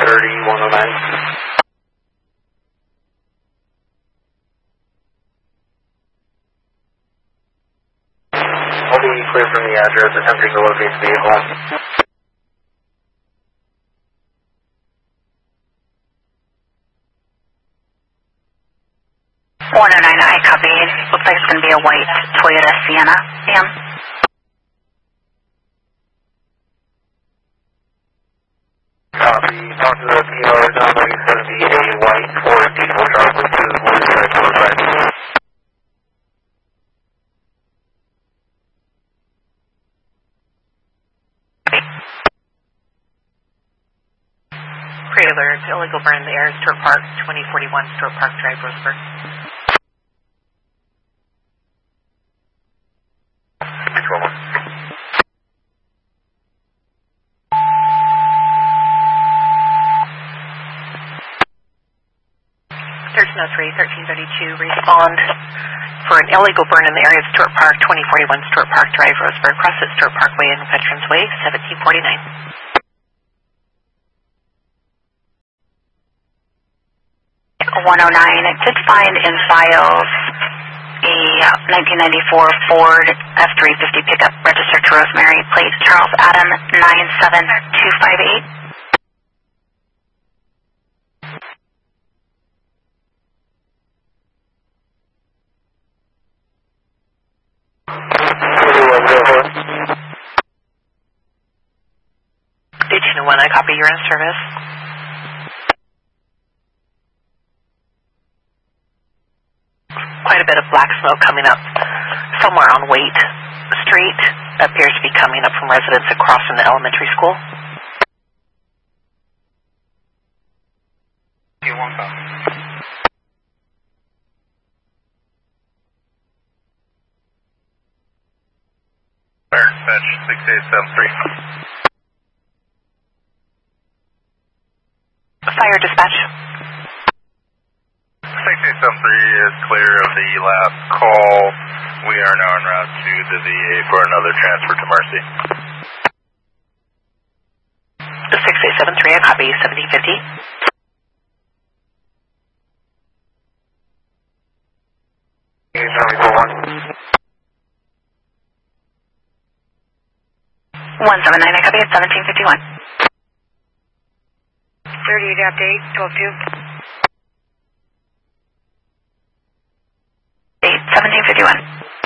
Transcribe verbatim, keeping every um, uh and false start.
thirty, one oh nine. I'll be clear from the address, attempting to locate the vehicle. one oh nine, I copy. Looks like it's going to be a white Toyota Sienna. Ma'am. Copy. Talk to the P R. It's going to be a white Ford diesel truck with two blue stripes on the side. Pre-alert, illegal burn in the air, Stewart Park, twenty forty-one Stewart Park Drive, Roseburg. thirteen oh three, thirteen thirty-two, respond for an illegal burn in the area of Stewart Park, twenty forty-one Stewart Park Drive, Roseburg, cross at Stewart Parkway and Veterans Way, seventeen forty-nine. one oh nine, I did find in files a nineteen ninety-four Ford F three fifty pickup registered to Rosemary, plate Charles Adam nine seven two five eight. eighteen oh one, I copy, you're in service. Quite a bit of black smoke coming up somewhere on Waite Street. Appears to be coming up from residents across from the elementary school. Fire dispatch six eight seven three. Fire dispatch. six eight seven three is clear of the last call. We are now en route to the V A for another transfer to Mercy. six eight seven three, I copy, seventeen fifty. one seven nine, I copy, at seventeen fifty-one. thirty-eight update, twelve two. eight, seventeen fifty-one.